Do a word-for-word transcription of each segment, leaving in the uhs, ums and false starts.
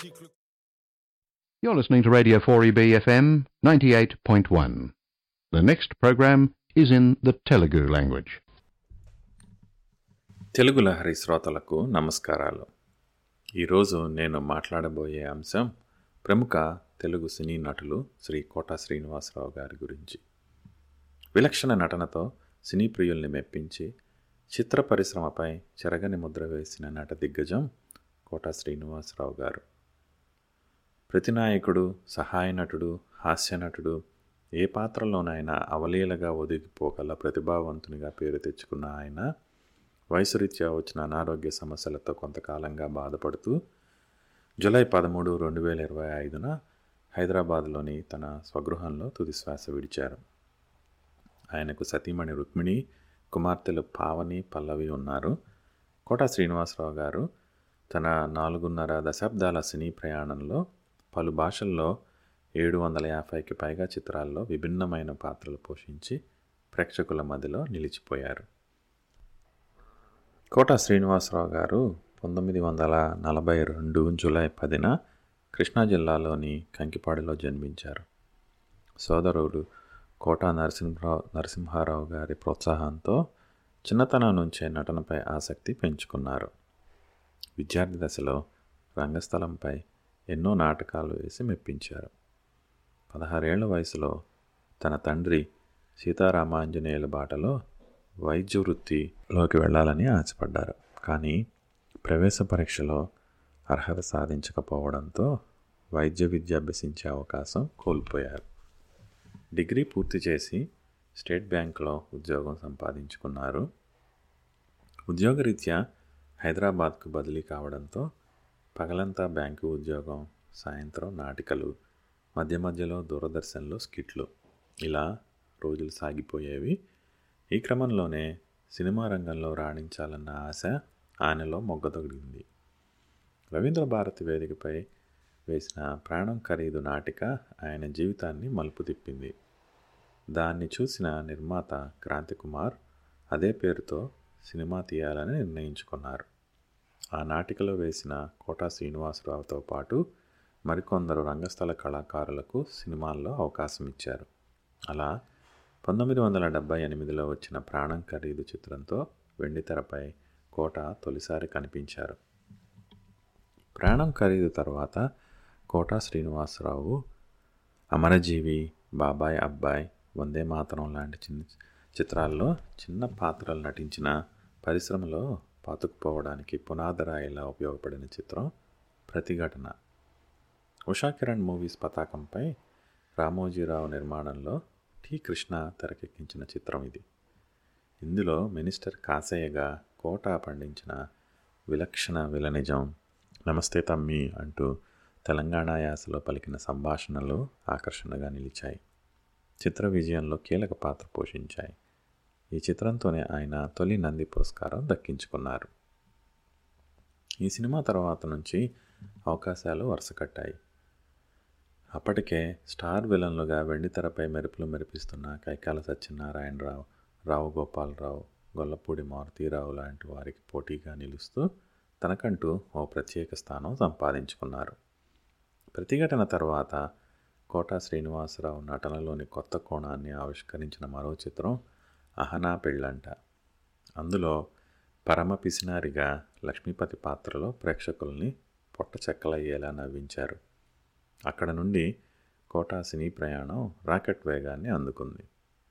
You're listening to Radio four E B F M ninety-eight point one. The next program is in the Telugu language. Telugu Lahari శ్రోతలకు నమస్కారాలు. ఈరోజు నేను మాట్లాడబోయే అంశం ప్రముఖ తెలుగు సినీ నటులు శ్రీ కోట శ్రీనివాసరావు గారి గురించి. విలక్షణ నటనతో సినీ ప్రియుల్ని మెప్పించి చిత్ర పరిశ్రమపై చెరగని ముద్ర వేసిన నట దిగ్గజం కోట శ్రీనివాసరావు గారు. ప్రతినాయకుడు, సహాయ నటుడు, హాస్య నటుడు, ఏ పాత్రలోనైనా అవలీలగా ఒదిగిపోగల ప్రతిభావంతునిగా పేరు తెచ్చుకున్న ఆయన వయసురీత్యా వచ్చిన అనారోగ్య సమస్యలతో కొంతకాలంగా బాధపడుతూ జూలై పదమూడు రెండు వేల ఇరవై ఐదున హైదరాబాద్లోని తన స్వగృహంలో తుదిశ్వాస విడిచారు. ఆయనకు సతీమణి రుక్మిణి, కుమార్తెలు పావని, పల్లవి ఉన్నారు. కోట శ్రీనివాసరావు గారు తన నాలుగున్నర దశాబ్దాల సినీ ప్రయాణంలో పలు భాషల్లో ఏడు వందల యాభైకి పైగా చిత్రాల్లో విభిన్నమైన పాత్రలు పోషించి ప్రేక్షకుల మధ్యలో నిలిచిపోయారు. కోట శ్రీనివాసరావు గారు పంతొమ్మిది వందల నలభై రెండు జూలై పదిన కృష్ణా జిల్లాలోని కంకిపాడులో జన్మించారు. సోదరుడు కోట నరసింహరావు నరసింహారావు గారి ప్రోత్సాహంతో చిన్నతనం నుంచే నటనపై ఆసక్తి పెంచుకున్నారు. విద్యార్థి దశలో రంగస్థలంపై ఎన్నో నాటకాలు వేసి మెప్పించారు. పదహారేళ్ల వయసులో తన తండ్రి సీతారామాంజనేయుల బాటలో వైద్య వృత్తిలోకి వెళ్ళాలని ఆశపడ్డారు. కానీ ప్రవేశ పరీక్షలో అర్హత సాధించకపోవడంతో వైద్య విద్య అభ్యసించే అవకాశం కోల్పోయారు. డిగ్రీ పూర్తి చేసి స్టేట్ బ్యాంకులో ఉద్యోగం సంపాదించుకున్నారు. ఉద్యోగరీత్యా హైదరాబాద్కు బదిలీ కావడంతో పగలంతా బ్యాంకు ఉద్యోగం, సాయంత్రం నాటికలు, మధ్య మధ్యలో దూరదర్శన్లో స్కిట్లు, ఇలా రోజులు సాగిపోయేవి. ఈ క్రమంలోనే సినిమా రంగంలో రాణించాలన్న ఆశ ఆయనలో మొగ్గతొడిగింది. రవీంద్ర భారతి వేదికపై వేసిన ప్రాణం ఖరీదు నాటిక ఆయన జీవితాన్ని మలుపు తిప్పింది. దాన్ని చూసిన నిర్మాత క్రాంతికుమార్ అదే పేరుతో సినిమా తీయాలని నిర్ణయించుకున్నారు. ఆ నాటికలో వేసిన కోట శ్రీనివాసరావుతో పాటు మరికొందరు రంగస్థల కళాకారులకు సినిమాల్లో అవకాశం ఇచ్చారు. అలా పంతొమ్మిది వందల డెబ్భై ఎనిమిదిలో వచ్చిన ప్రాణం ఖరీదు చిత్రంతో వెండితెరపై కోట తొలిసారి కనిపించారు. ప్రాణం ఖరీదు తర్వాత కోట శ్రీనివాసరావు అమరజీవి, బాబాయ్ అబ్బాయి, వందే మాతరం లాంటి చిన్న చిత్రాల్లో చిన్న పాత్రలు నటించిన పరిశ్రమలో పాతుకుపోవడానికి పునాదరాయిలా ఉపయోగపడిన చిత్రం ప్రతిఘటన. ఉషా కిరణ్ మూవీస్ పతాకంపై రామోజీరావు నిర్మాణంలో టి కృష్ణ తెరకెక్కించిన చిత్రం ఇది. ఇందులో మినిస్టర్ కాసయ్యగా కోట పండించిన విలక్షణ విలనిజం, నమస్తే తమ్మి అంటూ తెలంగాణ యాసలో పలికిన సంభాషణలు ఆకర్షణగా నిలిచాయి. చిత్ర విజయంలో కీలక పాత్ర పోషించాయి. ఈ చిత్రంతోనే ఆయన తొలి నంది పురస్కారం దక్కించుకున్నారు. ఈ సినిమా తర్వాత నుంచి అవకాశాలు వరుసకట్టాయి. అప్పటికే స్టార్ విలన్లుగా వెండితెరపై మెరుపులు మెరిపిస్తున్న కైకాల సత్యనారాయణరావు, రావు గోపాలరావు, గొల్లపూడి మారుతీరావు లాంటి వారికి పోటీగా నిలుస్తూ తనకంటూ ఓ ప్రత్యేక స్థానం సంపాదించుకున్నారు. ప్రతిఘటన తర్వాత కోట శ్రీనివాసరావు నటనలోని కొత్త కోణాన్ని ఆవిష్కరించిన మరో చిత్రం అహనా పెళ్ళంట. అందులో పరమ పిసినారిగా లక్ష్మీపతి పాత్రలో ప్రేక్షకుల్ని పొట్ట చెక్కలయ్యేలా నవ్వించారు. అక్కడ నుండి కోట సినీ ప్రయాణం రాకెట్ వేగాన్ని అందుకుంది.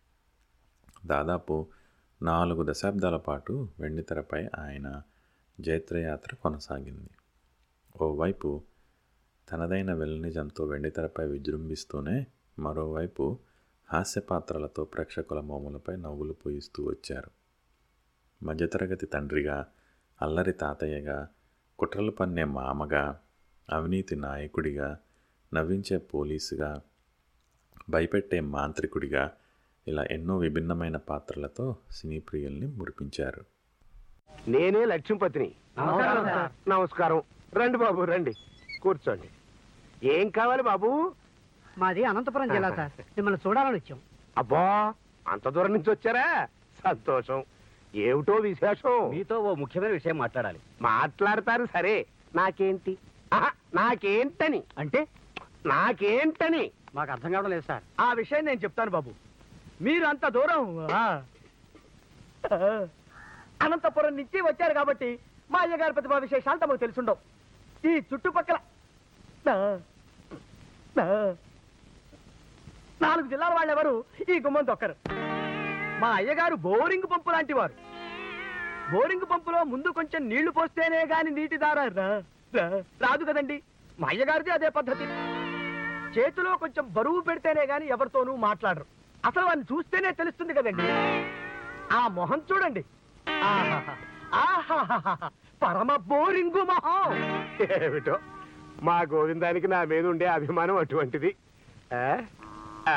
దాదాపు నాలుగు దశాబ్దాల పాటు వెండితెరపై ఆయన జైత్రయాత్ర కొనసాగింది. ఓవైపు తనదైన విలనిజంతో వెండితెరపై విజృంభిస్తూనే మరోవైపు హాస్య పాత్రలతో ప్రేక్షకుల మోములపై నవ్వులు పూయిస్తూ వచ్చారు. మధ్యతరగతి తండ్రిగా, అల్లరి తాతయ్యగా, కుట్రలు పన్నే మామగా, అవినీతి నాయకుడిగా, నవ్వించే పోలీసుగా, భయపెట్టే మాంత్రికుడిగా, ఇలా ఎన్నో విభిన్నమైన పాత్రలతో సినీ ప్రియుల్ని మురిపించారు. నేనే లక్ష్మీపతిని. నమస్కారం. రండి బాబు, రండి, కూర్చోండి. ఏం కావాలి బాబు? మాది అనంతపురం జిల్లా సార్, మిమ్మల్ని చూడాలని వచ్చాం. అబ్బా, అంత దూరం నుంచి వచ్చారా? సంతోషం. ఏమిటో విశేషం? మీతో ఓ ముఖ్యమైన విషయం మాట్లాడాలి. మాట్లాడతారు సరే, నాకేంటి? ఆహా, నాకేంటని అంటే నాకేంటని మాకు అర్థం కావడం లేదు సార్. ఆ విషయం నేను చెప్తాను బాబు. మీరు అంత దూరం ఆ, ఆ, అనంతపురం నుంచి వచ్చారు కాబట్టి మా అయ్యగారి ప్రతిభా విశేషాలు తమకు తెలుసుండవు. ఈ చుట్టుపక్కల ఆ, ఆ, నాలుగు జిల్లాల వాళ్ళెవరు ఈ గుమ్మం తొక్కరు. మా అయ్యగారు బోరింగ్ పంపు లాంటి వారు. బోరింగ్ పంపులో ముందు కొంచెం నీళ్లు పోస్తేనే గాని నీటి దార రా- రా- రాదు కదండి. మా అయ్యగారిది అదే పద్ధతి. చేతిలో కొంచెం బరువు పెడితేనే గాని ఎవరితోనూ మాట్లాడరు. అసలు వాడిని చూస్తేనే తెలుస్తుంది కదండి. ఆ మొహం చూడండి. ఆహాహా, ఆహాహాహా, పరమ బోరింగు మొహం. ఏమిటో మా గోవిందానికి నా మీద ఉండే అభిమానం అటువంటిది. ఆ? ఆ.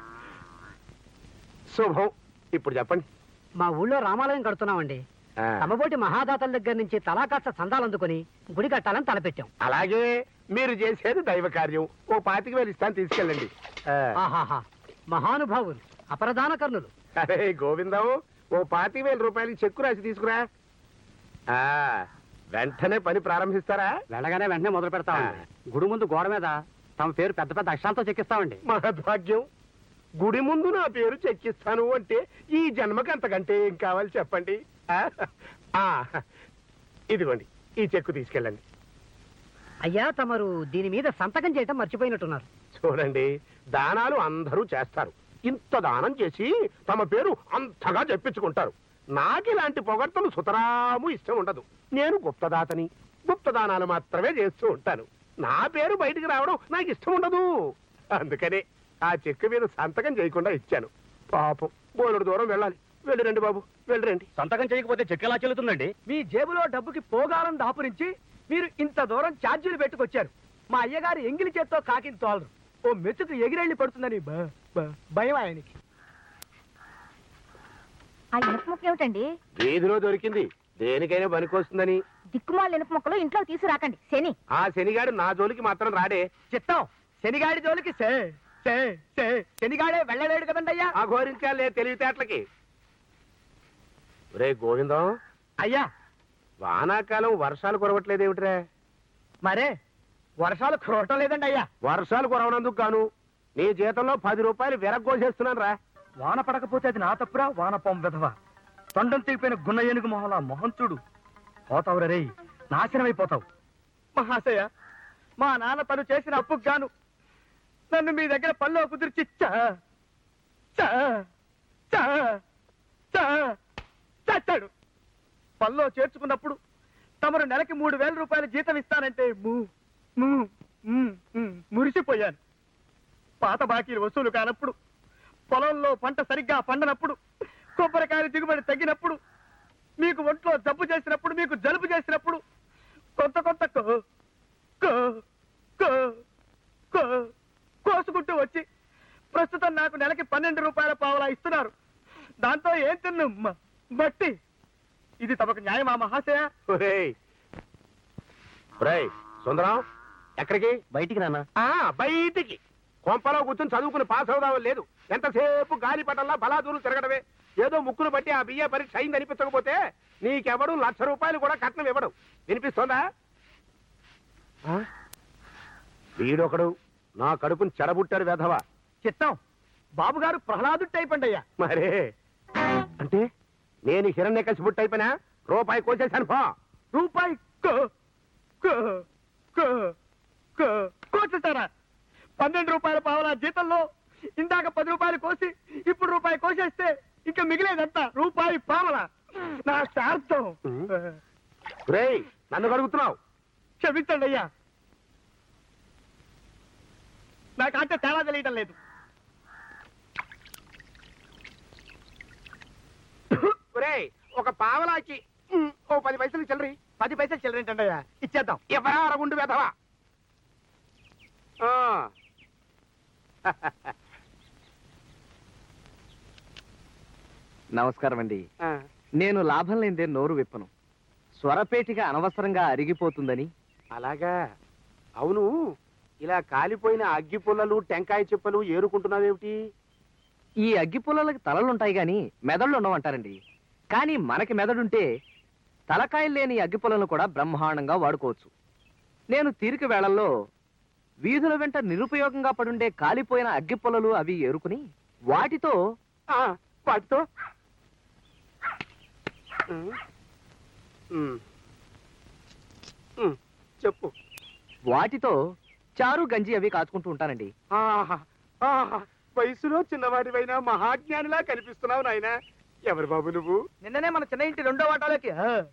శుభం. ఇప్పుడు చెప్పండి. మా ఊళ్ళో రామాలయం కడుతున్నామండి. ఆ. తమబోటి మహాదాతల దగ్గర నుంచి తలా కాస్త చందాలు అందుకుని గుడి కట్టాలని తలపెట్టాం. అలాగే మీరు చేసేది దైవ కార్యం. ఓ పాతిక వేలు ఇస్తాను, తీసుకెళ్ళండి. ఆ. ఆహాహా, మహానుభావులు, అపరదాన కర్ణులు. అరే గోవిందం, ఓ పాతిక వేల రూపాయలకి చెక్కు రాసి తీసుకురా. ఆ వెంటనే పని ప్రారంభిస్తారా? వెళ్ళగానే వెంటనే మొదలు పెడతామండి. గుడి ముందు గోడ మీద తమ పేరు పెద్ద పెద్ద అక్షరాలతో చెక్కిస్తామండి. మహద్భాగ్యం. గుడి ముందు నా పేరు చెక్కిస్తాను అంటే ఈ జన్మకి అంతకంటే ఏం కావాలి చెప్పండి. ఆ? ఆ, ఇదిగోండి, ఈ చెక్కు తీసుకెళ్ళండి. అయ్యా, తమరు దీని మీద సంతకం చేయటం మర్చిపోయినట్టున్నారు. చూడండి, దానాలు అందరూ చేస్తారు. ఇంత దానం చేసి తమ పేరు అంతగా చెప్పించుకుంటారు. నాకు ఇలాంటి పొగడ్తలు సుతరాము ఇష్టం ఉండదు. నేను గుప్తదాతని. గుప్తదానాలు మాత్రమే చేస్తూ ఉంటాను. నా పేరు బయటికి రావడం నాకు ఇష్టం ఉండదు. అందుకనే ఆ చెక్కు మీద సంతకం చేయకుండా ఇచ్చాను. పాపం బోలెడు దూరం వెళ్ళాలి. వెళ్ళి రండి బాబు, వెళ్ళి రండి. సంతకం చేయకపోతే చెక్ ఎలా చెల్లుతుందండి? మీ జేబులో డబ్బుకి పోగాలం దాపురించి మీరు ఇంత దూరం ఛార్జీలు పెట్టుకొచ్చారు. మా అయ్యగారు ఎంగిలి చేత్తో కాకిని తోలరు. ఓ మెతుకు ఎగిరెళ్ళి పడుతుందని బ- బ- భయం ఆయనకి. ఆ ఇనుప ముక్క ఏమిటండి? వీధిలో దొరికింది, దేనికైనా పనికొస్తుందని. దిక్కుమాల ఇనుప ముక్కలు ఇంట్లో తీసుకురాకండి, శని. ఆ శనిగాడు నా జోలికి మాత్రం రాడే. చిత్తం, శనిగాడి జోలికి సే సే సే శనిగాడే వెళ్ళలేడు కదండి అయ్యా. ఆ ఘోరించాలే తెలివితేటలకి. రే గోవిందం అయ్యా, వానాకాలం వర్షాలు కురవట్లేదేమిట్రా? మరే వర్షాలు కురవటం లేదండి అయ్యా. వర్షాలు కురవనందుకు గాను నీ జీతంలో పది రూపాయలు విరగ్గోసేస్తున్నాను రా. వాన పడకపోతే అది నా తప్పురా, వాన పొం విధవ. తొండం తెగిపోయిన గున్న ఏనుగు మొహలా మొహం చూడు. పోతావు రే, నాశనమైపోతావు. మహాశయ, మా నాన్న తను చేసిన అప్పుకు గాను నన్ను మీ దగ్గర పనిలో కుదిర్చి చ చ చ చ చచ్చాడు. పనిలో చేర్చుకున్నప్పుడు తమరు నెలకి మూడు వేల రూపాయల జీతం ఇస్తానంటే ము ము మ్, మ్, మురిసిపోయాను. పాత బాకీలు వసూలు కానప్పుడు, పొలంలో పంట సరిగ్గా పండనప్పుడు, కొబ్బరికాయలు దిగుబడి తగ్గినప్పుడు, మీకు ఒంట్లో జబ్బు చేసినప్పుడు, మీకు జలుబు చేసినప్పుడు కొంత కొంత కో కో కో కో కోసుకుంటూ వచ్చి ప్రస్తుతం నాకు నెలకి పన్నెండు రూపాయల పావలా ఇస్తున్నారు. దాంతో ఏం తిన్ను మ- బట్టి ఇది తమకు న్యాయమా మహాశయ? సుందరం, ఎక్కడికి? బయటికి నాన్న. ఆ బయటికి. కొంపలో కూర్చొని చదువుకుని పాస్ అవుదామని లేదు. ఎంతసేపు గాలిపటంలా బలాదూరు తిరగడమే. ఏదో ముక్కును బట్టి ఆ బియ్య పరీక్ష అయింది అనిపించకపోతే నీకెవడు లక్ష రూపాయలు కూడా కట్నం ఇవ్వడు. వినిపిస్తోందా? ఆ? వీడొకడు నా కడుపుని చెడబుట్టాడు వెధవా. చిత్తం, బాబుగారు ప్రహ్లాదు టైప్ అండి అయ్యా. మరే అంటే నేను హిరణ్యకశిపుడు టైప్ అయినా రూపాయి కోసేశాను. పో రూపాయి కో- కో- కో- కో- కోసేస్తారా? పన్నెండు రూపాయల పావలా జీతంలో ఇందాక పది రూపాయలు కోసి ఇప్పుడు రూపాయి కోసేస్తే ఇంకా మిగిలేదంతా రూపాయి పావలా. నా శార్థం. నన్ను కడుగుతున్నావు, క్షమించండి అయ్యా. నాకంటే తేడా తెలియటం లేదు. ఒక పావలాకి ఉమ్, ఓ పది పైసలు చిల్లరి. పది పైసలు చిల్లరేంటండి అయ్యా? ఇచ్చేద్దాం. ఎవరా అరగుండు వెధవా. ఆ. నమస్కారం అండి. ఆ. నేను లాభం లేదే నోరు విప్పను. స్వరపేటిగా అనవసరంగా అరిగిపోతుందని. అలాగా? అవును, ఇలా కాలిపోయిన అగ్గి పుల్లలు టెంకాయ చిప్పలు ఏరుకుంటున్నావేమిటి? ఈ అగ్గి పుల్లలకి తలలుంటాయి గాని మెదళ్ళు ఉండవంటారండి. కానీ మనకి మెదడుంటే తలకాయలు లేని అగ్గి పుల్లలను కూడా బ్రహ్మాండంగా వాడుకోవచ్చు. నేను తీరిక వేళల్లో వీధుల వెంట నిరుపయోగంగా పడుండే కాలిపోయిన అగ్గి పొలలు అవి ఏరుకుని వాటితో వాటితో చెప్పు వాటితో చారు గంజి అవి కాచుకుంటూ ఉంటానండి. వయసులో చిన్నవాడివైనా మహాజ్ఞానిలా కనిపిస్తున్నావు నాయన. ఎవరు బాబు నువ్వు? నిన్ననే మన చిన్న ఇంటి రెండో వాటాలోకి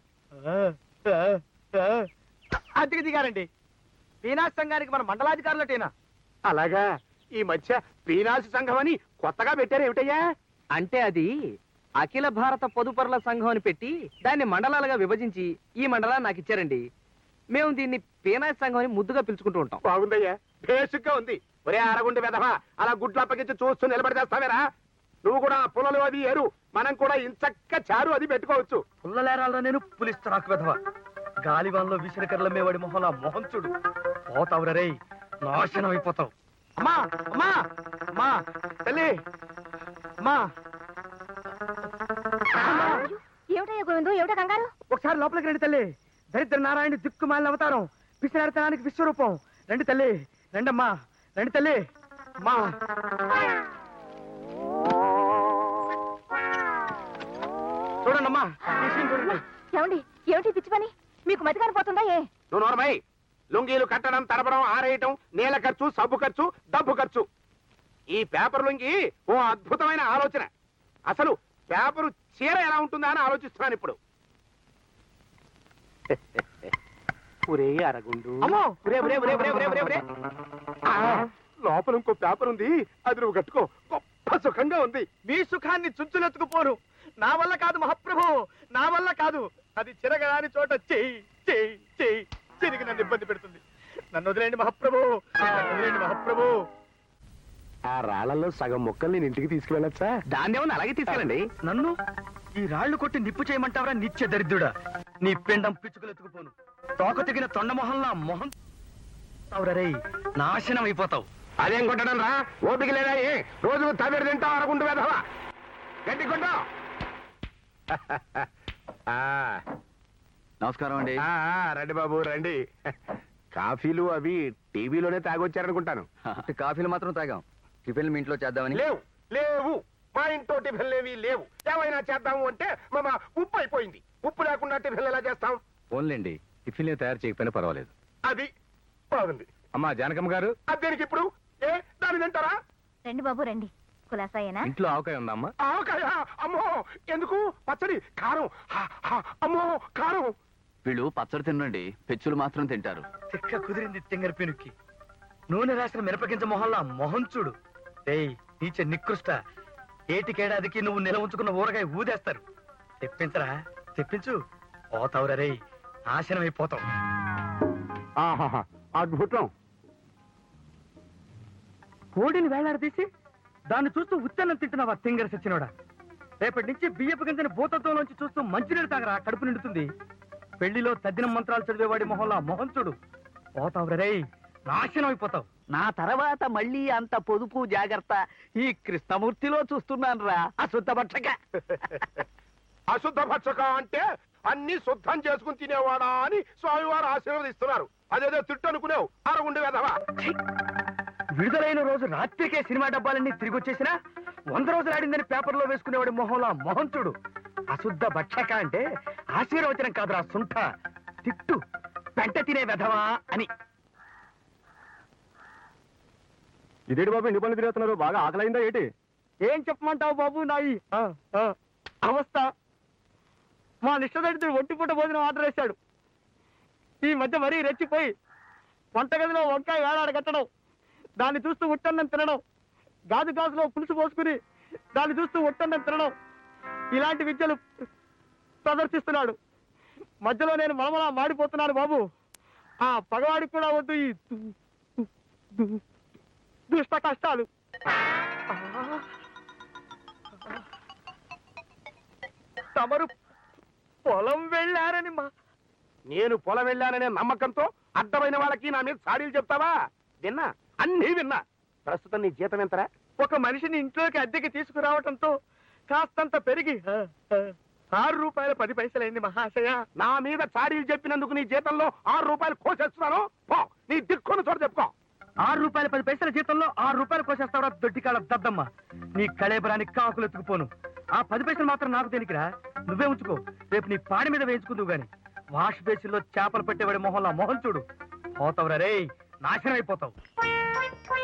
అద్దెకి దిగారండి. పీనాసి సంఘానికి మన మండలాధికారులటేనా? అలాగా. ఈ మధ్య పీనాసి సంఘం అని కొత్తగా పెట్టారు ఏమిటయ్యా? అంటే అది అఖిల భారత పొదుపరుల సంఘం అని పెట్టి దాన్ని మండలాలుగా విభజించి ఈ మండలాన్ని నాకు ఇచ్చారండి. మేము దీన్ని పీనాసి సంఘం అని ముద్దుగా పిలుచుకుంటూ ఉంటాం. బాగుందయ్యా, బేసిక్గా ఉంది. ఒరే అరగుండి వెధవా, అలా గుడ్లు అప్పగించి చూస్తూ నిలబడితేస్తావేరా? నువ్వు కూడా పుల్లలు అది ఏరు, మనం కూడా ఇంచక్క చారు అది పెట్టుకోవచ్చు. పుల్లలేరాలో నేను పులిస్తరాకు వెధవా. గాలివాన్లో విసిరికర్ల మేవాడి మొహలా మొహం చూడు. పోతావురా రే, నాశనం అయిపోతావు. అమ్మా అమ్మా అమ్మా తల్లి అమ్మా. ఏమిటయ్యా గోవిందు, ఏమిటా కంగారు? ఒకసారి లోపలికి రండి తల్లి. దరిద్ర నారాయణ దిక్కుమాలిన అవతారం, పిసినారితనానికి విశ్వరూపం. రండి తల్లి, రండమ్మా, రండి తల్లి. అమ్మా చూడండమ్మా, చూడండి. ఏమండి, ఏమిటి పిచ్చి పని? మీకు మతి కానిపోతుందా? ఏ నువ్వు నోరమై. లుంగీలు కట్టడం, తరపడం, ఆరేయటం, నేల ఖర్చు, సబ్బు ఖర్చు, డబ్బు ఖర్చు. ఈ పేపర్ లుంగి ఓ అద్భుతమైన ఆలోచన. అసలు పేపరు చీర ఎలా ఉంటుందా అని ఆలోచిస్తున్నాను ఇప్పుడు. లోపల ఇంకో పేపర్ ఉంది, అది నువ్వు కట్టుకో. గొప్ప సుఖంగా ఉంది. మీ సుఖాన్ని చుంచులెత్తుకుపోరు. నా వల్ల కాదు మహాప్రభు, నా వల్ల కాదు. అది చిరగరాని చోట చెయ్యి చెయ్యి చెయ్యి చిరిగి నన్ను ఇబ్బంది పెడుతుంది. నన్ను వదిలేండి మహాప్రభు, నన్ను వదిలేండి మహాప్రభు. ఆ రాళ్లలో సగం మొక్కలు నేను ఇంటికి తీసుకువెళ్ళొచ్చా? దాన్ని ఏమన్నా అలాగే తీసుకెళ్ళండి. నన్ను ఈ రాళ్లు కొట్టి నిప్పు చేయమంటావరా నిత్య దరిద్రుడా? నీ పిండం పిచ్చుకలు ఎత్తుకుపోను. తోక తెగిన తొండ మొహంలా మొహం రే, నాశనం అయిపోతావు. అదేం కొట్టడం రా, ఓపిక లేదా? రోజు తమిడి తింటావు అరగుంటు వేదవా. గట్టి కొట్టు. నమస్కారం అండి. రండి బాబు రండి. కాఫీలు అవి టీవీలోనే తాగొచ్చారనుకుంటాను. కాఫీలు మాత్రం తాగాం, టిఫిన్లు మీ ఇంట్లో చేద్దామని. లేవు లేవు, మా ఇంట్లో టిఫిన్లు ఏవి లేవు. ఏమైనా చేద్దాము అంటే మా ఉప్పు అయిపోయింది. ఉప్పు లేకుండా టిఫిన్లు ఎలా చేస్తాం? ఓన్లేండి, టిఫిన్లు తయారు చేయకపోయినా పర్వాలేదు. అది బాగుంది. అమ్మా జానకమ్మ గారు, అదేనికి ఇప్పుడు ఏ దాని తింటారా? రండి బాబు రండి. కులాసాయేనా? ఇంట్లో ఆవకాయ ఉందా అమ్మా? ఆవకాయ? అమ్మో ఎందుకు? పచ్చడి కారం. అమ్మో కారం. వీళ్ళు పచ్చడి తినండి, పెచ్చులు మాత్రం తింటారు. తిక్క కుదిరింది తింగర పెనుక్కి. నూనె రాసిన మిరపగింజ మొహల్లా మొహం చూడు. ఏయ్ నీచ నికృష్ట, ఏటికేడాదికి నువ్వు నిల ఉంచుకున్న ఊరగాయ ఊదేస్తారు. తెప్పించరా, తెప్పించు. పోతావురా రే, నాశనం అయిపోతావు. అద్భుతం. కోడిని వేలాడదీసి దాన్ని చూస్తూ ఉత్తన్నం తింటున్నావా తింగర సచ్చినోడా? రేపటి నుంచి బియ్యపు గింజని భూతత్వంలోంచి చూస్తూ మంచినీళ్ళు తాగరా, కడుపు నిండుతుంది. పెళ్లిలో తద్దినం మంత్రాలు చదివేవాడి మొహంలా మొహం చూడు. పోతావురా రే, నాశనం అయిపోతావు. నా తర్వాత మళ్ళీ అంత పొదుపు జాగ్రత్త ఈ కృష్ణమూర్తిలో చూస్తున్నాను రా. అశుద్ధ భక్షక. అశుద్ధ భక్షక అంటే అన్ని శుద్ధం చేసుకుని తినేవాడా అని స్వామివారు ఆశీర్వదిస్తున్నారు. అదేదో తిట్టు అనుకునేవు అరగుండి వెధవా. విడుదలైన రోజు రాత్రికే సినిమా డబ్బాలన్నీ తిరిగి వచ్చేసినా వంద రోజులు ఆడిందని పేపర్లో వేసుకునేవాడి మొహంలా మొహం చూడు. అశుద్ధ భక్షక అంటే ఆశీర్వచనం కాదురా సుంఠ. తిట్టు, పెంట తినే వెధవా అని. ఇదేంటి బాబు ఎన్ని పనులు తిరుగుతున్నారు? బాగా ఆకలైందా ఏంటి? ఏం చెప్పమంటావు బాబు నాయి అవస్థ? మా నిష్టదడితుడు ఒంటిపూట భోజనం ఆర్డర్ వేశాడు. ఈ మధ్య మరీ రెచ్చిపోయి వంటగదిలో వంకాయ వేలాడ కట్టడం, దాన్ని చూస్తూ ఉట్టన్నం తినడం, గాజు గాజులో పులుసు పోసుకుని దాన్ని చూస్తూ ఉట్టన్నం తినడం, ఇలాంటి విద్యలు ప్రదర్శిస్తున్నాడు. మధ్యలో నేను మలమలా మాడిపోతున్నాను బాబు. ఆ పగవాడికి కూడా వద్దు ఈ దుష్ట కష్టాలు. తమరు పొలం వెళ్ళారని మా నేను పొలం వెళ్ళాననే నమ్మకంతో అడ్డమైన వాళ్ళకి నా మీద సాడీలు చెప్తావా? విన్నా, అన్నీ విన్నా. ప్రస్తుతం నీ జీతం ఎంతరా? ఒక మనిషిని ఇంట్లోకి అద్దెకి తీసుకురావటంతో కాస్తంత పెరిగి ఆరు రూపాయల పది పైసలైంది మహాశయ. నా మీద చాడీలు చెప్పినందుకు నీ జీతంలో ఆరు రూపాయలు కోసేస్తున్నాను. పో, నీ దిక్కున్న చోట చెప్పుకో. ఆరు రూపాయల పది పైసల జీతంలో ఆరు రూపాయలు కోసేస్తావరా దొడ్డికాల దద్దమ్మ. నీ కళేబరానికి కాకులు ఎత్తుకుపోను. ఆ పది పైసలు మాత్రం నాకు దేనికిరా, నువ్వే ఉంచుకో. రేపు నీ పాడి మీద వేయించుకుందువు గాని. వాష్ బేసిన్లో చేపలు పెట్టేవాడి మొహంలో మొహం చూడు. పోతావురా రే, నాశనం అయిపోతావు.